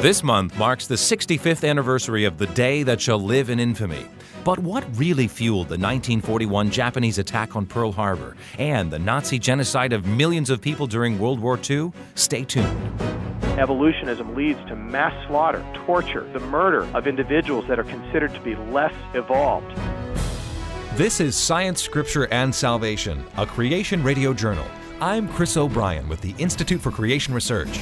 This month marks the 65th anniversary of the day that shall live in infamy. But what really fueled the 1941 Japanese attack on Pearl Harbor and the Nazi genocide of millions of people during World War II? Stay tuned. Evolutionism leads to mass slaughter, torture, the murder of individuals that are considered to be less evolved. This is Science, Scripture, and Salvation, a Creation Radio journal. I'm Chris O'Brien with the Institute for Creation Research.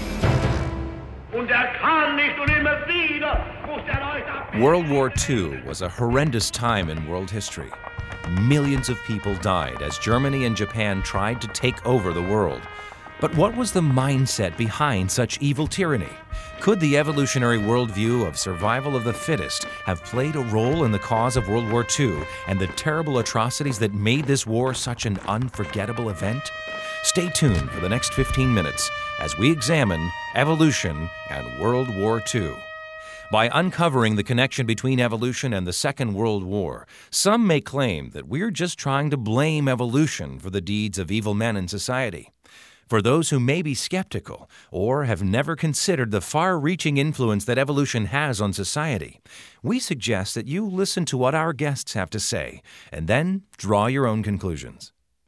World War II was a horrendous time in world history. Millions of people died as Germany and Japan tried to take over the world. But what was the mindset behind such evil tyranny? Could the evolutionary worldview of survival of the fittest have played a role in the cause of World War II and the terrible atrocities that made this war such an unforgettable event? Stay tuned for the next 15 minutes as we examine evolution and World War II. By uncovering the connection between evolution and the Second World War, some may claim that we're just trying to blame evolution for the deeds of evil men in society. For those who may be skeptical or have never considered the far-reaching influence that evolution has on society, we suggest that you listen to what our guests have to say and then draw your own conclusions.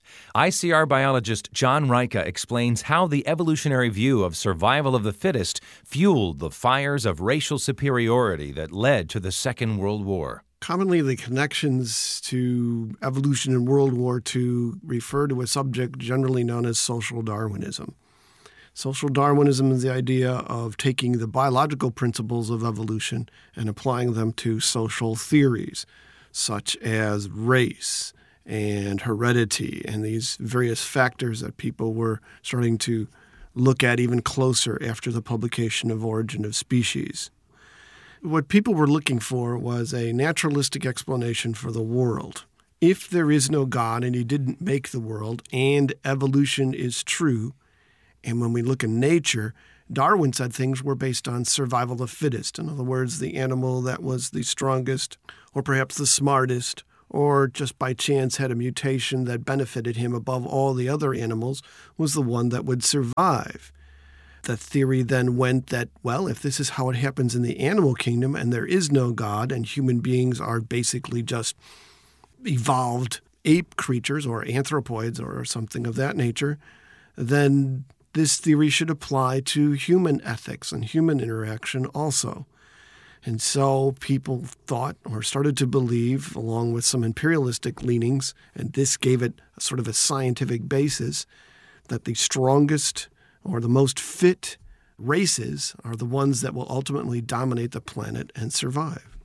ICR biologist John Ryka explains how the evolutionary view of survival of the fittest fueled the fires of racial superiority that led to the Second World War. Commonly, the connections to evolution in World War II refer to a subject generally known as social Darwinism. Social Darwinism is the idea of taking the biological principles of evolution and applying them to social theories, such as race and heredity and these various factors that people were starting to look at even closer after the publication of Origin of Species. What people were looking for was a naturalistic explanation for the world. If there is no God and he didn't make the world and evolution is true, and when we look in nature, Darwin said things were based on survival of the fittest. In other words, the animal that was the strongest or perhaps the smartest or just by chance had a mutation that benefited him above all the other animals was the one that would survive. The theory then went that, well, if this is how it happens in the animal kingdom and there is no God and human beings are basically just evolved ape creatures or anthropoids or something of that nature, then this theory should apply to human ethics and human interaction also. And so people thought or started to believe, along with some imperialistic leanings, and this gave it a sort of a scientific basis, that the strongest or the most fit races are the ones that will ultimately dominate the planet and survive.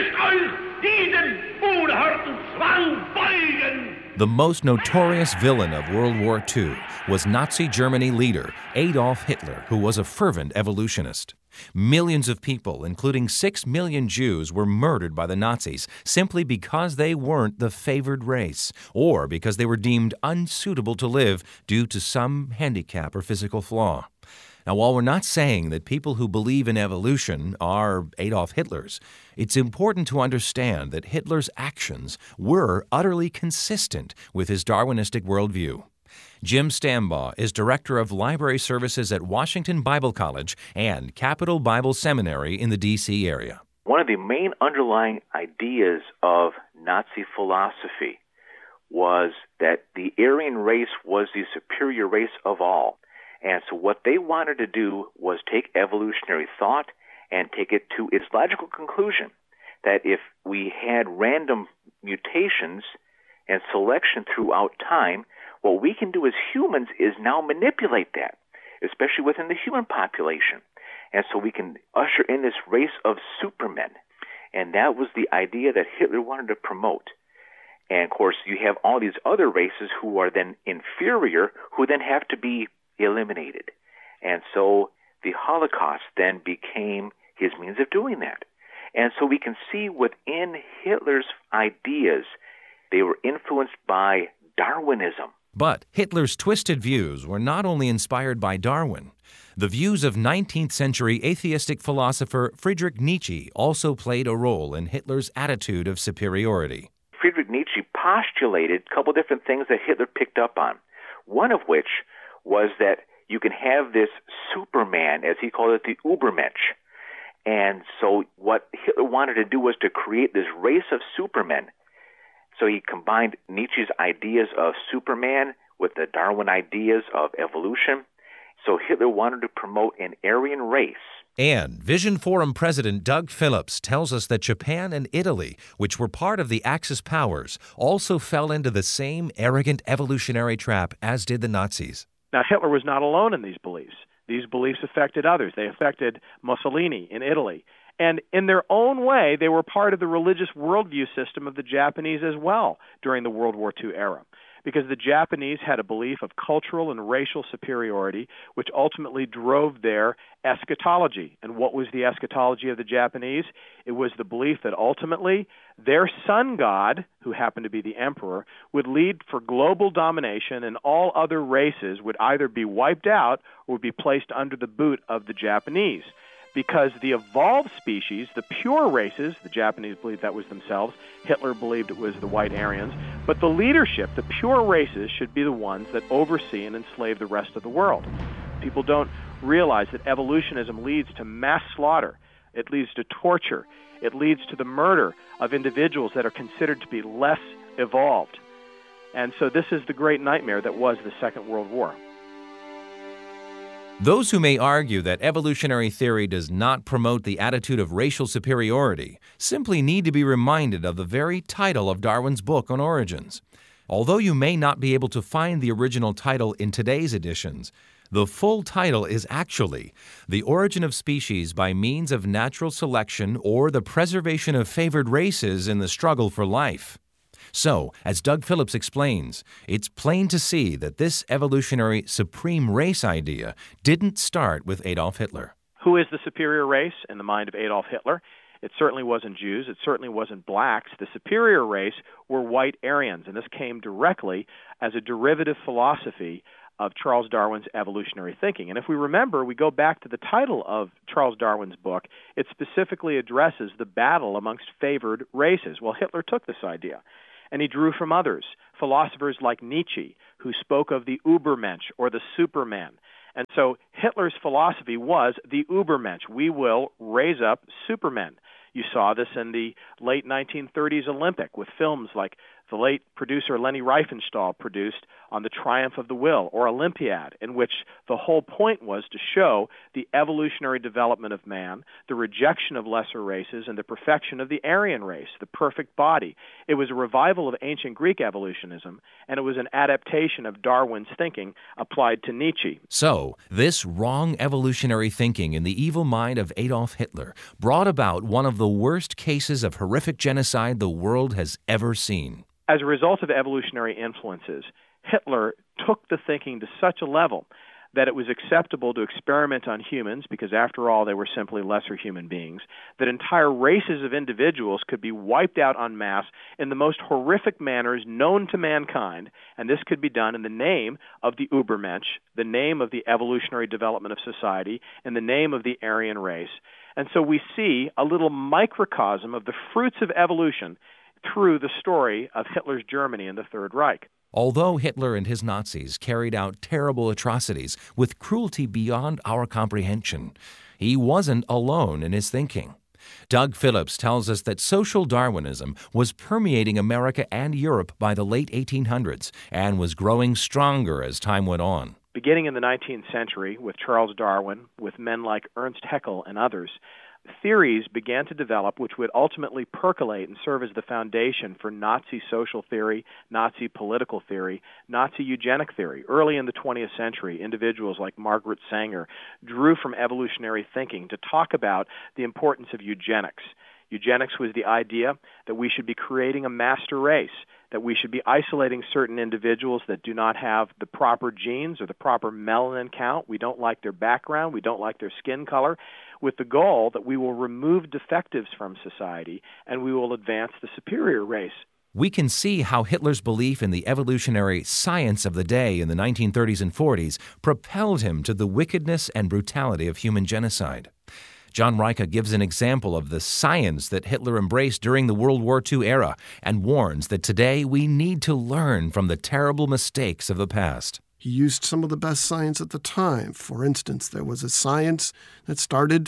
The most notorious villain of World War II was Nazi Germany leader Adolf Hitler, who was a fervent evolutionist. Millions of people, including 6 million Jews, were murdered by the Nazis simply because they weren't the favored race or because they were deemed unsuitable to live due to some handicap or physical flaw. Now, while we're not saying that people who believe in evolution are Adolf Hitlers, it's important to understand that Hitler's actions were utterly consistent with his Darwinistic worldview. Jim Stambaugh is Director of Library Services at Washington Bible College and Capital Bible Seminary in the D.C. area. One of the main underlying ideas of Nazi philosophy was that the Aryan race was the superior race of all. And so what they wanted to do was take evolutionary thought and take it to its logical conclusion that if we had random mutations and selection throughout time, what we can do as humans is now manipulate that, especially within the human population. And so we can usher in this race of supermen. And that was the idea that Hitler wanted to promote. And, of course, you have all these other races who are then inferior, who then have to be eliminated. And so the Holocaust then became his means of doing that. And so we can see within Hitler's ideas, they were influenced by Darwinism. But Hitler's twisted views were not only inspired by Darwin. The views of 19th century atheistic philosopher Friedrich Nietzsche also played a role in Hitler's attitude of superiority. Friedrich Nietzsche postulated a couple different things that Hitler picked up on, one of which was that you can have this Superman, as he called it, the Übermensch, And so what Hitler wanted to do was to create this race of supermen. So he combined Nietzsche's ideas of Superman with the Darwin ideas of evolution. So Hitler wanted to promote an Aryan race. And Vision Forum President Doug Phillips tells us that Japan and Italy, which were part of the Axis powers, also fell into the same arrogant evolutionary trap as did the Nazis. Now, Hitler was not alone in these beliefs. These beliefs affected others. They affected Mussolini in Italy. And in their own way, they were part of the religious worldview system of the Japanese as well during the World War II era. Because the Japanese had a belief of cultural and racial superiority, which ultimately drove their eschatology. And what was the eschatology of the Japanese? It was the belief that ultimately their sun god, who happened to be the emperor, would lead for global domination, and all other races would either be wiped out or would be placed under the boot of the Japanese. Because the evolved species, the pure races, the Japanese believed that was themselves, Hitler believed it was the white Aryans, but the leadership, the pure races, should be the ones that oversee and enslave the rest of the world. People don't realize that evolutionism leads to mass slaughter. It leads to torture. It leads to the murder of individuals that are considered to be less evolved. And so this is the great nightmare that was the Second World War. Those who may argue that evolutionary theory does not promote the attitude of racial superiority simply need to be reminded of the very title of Darwin's book on origins. Although you may not be able to find the original title in today's editions, the full title is actually The Origin of Species by Means of Natural Selection or the Preservation of Favored Races in the Struggle for Life. So, as Doug Phillips explains, it's plain to see that this evolutionary supreme race idea didn't start with Adolf Hitler. Who is the superior race in the mind of Adolf Hitler? It certainly wasn't Jews. It certainly wasn't blacks. The superior race were white Aryans, and this came directly as a derivative philosophy of Charles Darwin's evolutionary thinking. And if we remember, we go back to the title of Charles Darwin's book, it specifically addresses the battle amongst favored races. Well, Hitler took this idea, and he drew from others, philosophers like Nietzsche, who spoke of the Übermensch, or the Superman. And so Hitler's philosophy was the Übermensch. We will raise up supermen. You saw this in the late 1930s Olympic with films like the late producer Leni Riefenstahl produced on the Triumph of the Will, or Olympiad, in which the whole point was to show the evolutionary development of man, the rejection of lesser races, and the perfection of the Aryan race, the perfect body. It was a revival of ancient Greek evolutionism, and it was an adaptation of Darwin's thinking applied to Nietzsche. So, this wrong evolutionary thinking in the evil mind of Adolf Hitler brought about one of the worst cases of horrific genocide the world has ever seen. As a result of evolutionary influences, Hitler took the thinking to such a level that it was acceptable to experiment on humans, because after all, they were simply lesser human beings, that entire races of individuals could be wiped out en masse in the most horrific manners known to mankind, and this could be done in the name of the Übermensch, the name of the evolutionary development of society, in the name of the Aryan race. And so we see a little microcosm of the fruits of evolution through the story of Hitler's Germany and the Third Reich. Although Hitler and his Nazis carried out terrible atrocities with cruelty beyond our comprehension, he wasn't alone in his thinking. Doug Phillips tells us that social Darwinism was permeating America and Europe by the late 1800s and was growing stronger as time went on. Beginning in the 19th century with Charles Darwin, with men like Ernst Haeckel and others, theories began to develop which would ultimately percolate and serve as the foundation for Nazi social theory, Nazi political theory, Nazi eugenic theory. Early in the 20th century, individuals like Margaret Sanger drew from evolutionary thinking to talk about the importance of eugenics. Eugenics was the idea that we should be creating a master race, that we should be isolating certain individuals that do not have the proper genes or the proper melanin count. We don't like their background. We don't like their skin color, with the goal that we will remove defectives from society and we will advance the superior race. We can see how Hitler's belief in the evolutionary science of the day in the 1930s and 40s propelled him to the wickedness and brutality of human genocide. John Reicha gives an example of the science that Hitler embraced during the World War II era and warns that today we need to learn from the terrible mistakes of the past. He used some of the best science at the time. For instance, there was a science that started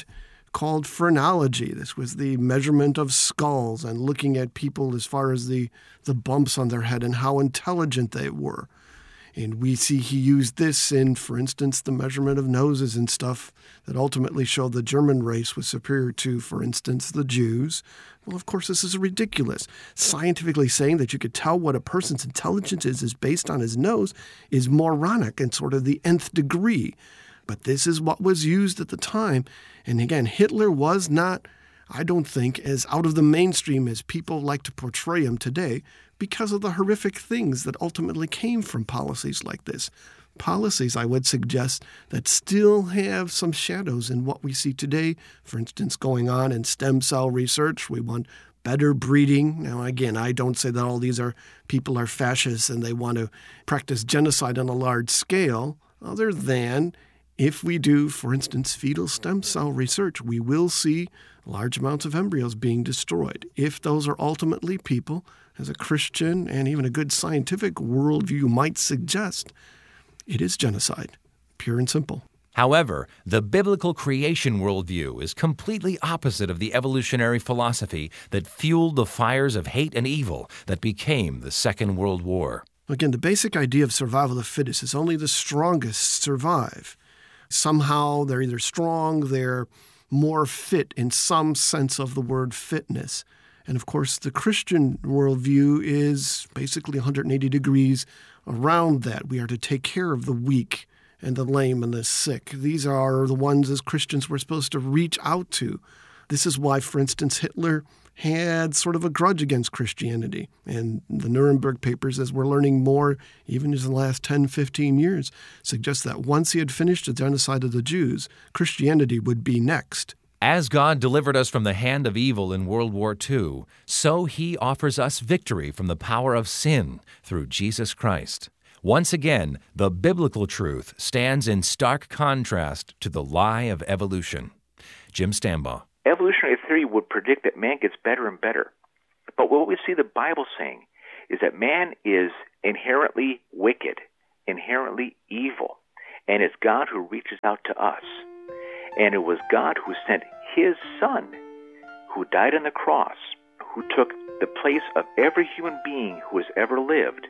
called phrenology. This was the measurement of skulls and looking at people as far as the bumps on their head and how intelligent they were. And we see he used this in, for instance, the measurement of noses and stuff that ultimately showed the German race was superior to, for instance, the Jews. Well, of course, this is ridiculous. Scientifically saying that you could tell what a person's intelligence is based on his nose is moronic and sort of the nth degree. But this is what was used at the time. And again, Hitler was not, I don't think, as out of the mainstream as people like to portray him today because of the horrific things that ultimately came from policies like this. Policies, I would suggest, that still have some shadows in what we see today. For instance, going on in stem cell research, we want better breeding. Now, again, I don't say that all these people are fascists and they want to practice genocide on a large scale, other than if we do, for instance, fetal stem cell research, we will see large amounts of embryos being destroyed. If those are ultimately people, as a Christian and even a good scientific worldview might suggest, it is genocide, pure and simple. However, the biblical creation worldview is completely opposite of the evolutionary philosophy that fueled the fires of hate and evil that became the Second World War. Again, the basic idea of survival of the fittest is only the strongest survive. Somehow they're either strong, they're more fit in some sense of the word fitness. And of course, the Christian worldview is basically 180 degrees around that. We are to take care of the weak and the lame and the sick. These are the ones as Christians we're supposed to reach out to. This is why, for instance, Hitler had sort of a grudge against Christianity. And the Nuremberg Papers, as we're learning more, even in the last 10, 15 years, suggest that once he had finished the genocide of the Jews, Christianity would be next. As God delivered us from the hand of evil in World War II, so He offers us victory from the power of sin through Jesus Christ. Once again, the biblical truth stands in stark contrast to the lie of evolution. Jim Stambaugh. Evolutionary theory would predict that man gets better and better. But what we see the Bible saying is that man is inherently wicked, inherently evil, and it's God who reaches out to us. And it was God who sent His Son, who died on the cross, who took the place of every human being who has ever lived,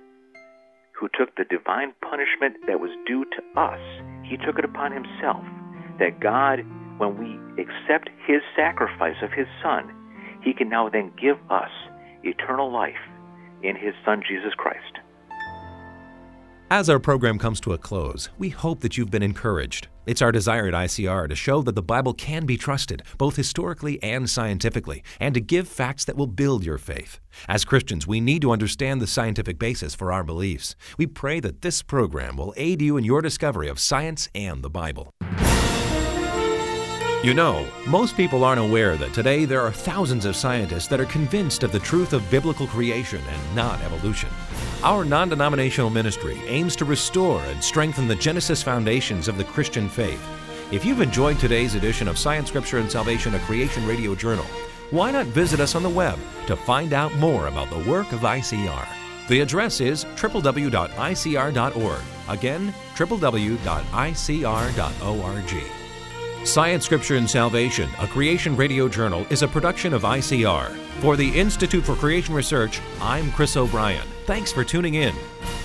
who took the divine punishment that was due to us. He took it upon Himself, that God, when we accept His sacrifice of His Son, He can now then give us eternal life in His Son, Jesus Christ. As our program comes to a close, we hope that you've been encouraged. It's our desire at ICR to show that the Bible can be trusted, both historically and scientifically, and to give facts that will build your faith. As Christians, we need to understand the scientific basis for our beliefs. We pray that this program will aid you in your discovery of science and the Bible. You know, most people aren't aware that today there are thousands of scientists that are convinced of the truth of biblical creation and not evolution. Our non-denominational ministry aims to restore and strengthen the Genesis foundations of the Christian faith. If you've enjoyed today's edition of Science, Scripture, and Salvation, a Creation Radio Journal, why not visit us on the web to find out more about the work of ICR? The address is www.icr.org. Again, www.icr.org. Science, Scripture, and Salvation, a Creation Radio Journal, is a production of ICR. For the Institute for Creation Research, I'm Chris O'Brien. Thanks for tuning in.